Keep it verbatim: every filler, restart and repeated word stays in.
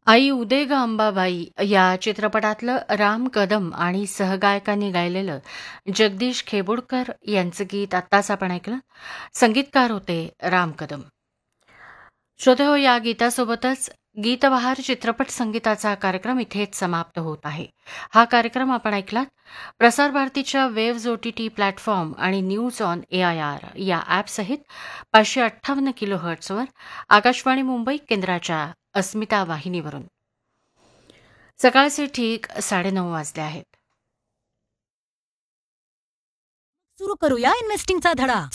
आई उदे ग अंबाबाई या चित्रपटातलं राम कदम आणि सहगायकांनी गायलेलं जगदीश खेबुडकर यांचं गीत आत्ताच आपण ऐकलं. संगीतकार होते राम कदम. श्रोते हो, या गीतासोबतच गीतबहार चित्रपट संगीताचा कार्यक्रम इथेच समाप्त होत आहे. हा कार्यक्रम आपण ऐकलात प्रसार भारतीच्या waves O T T platform आणि news on A I R या ॲपसहित पाचशे अठ्ठावन्न किलो हर्ट्सवर आकाशवाणी मुंबई केंद्राच्या अस्मिता वाहिनीवरून. सकाळचे ठीक साडेनऊ वाजले आहेत. सुरू करूया इन्व्हेस्टिंगचा धडा.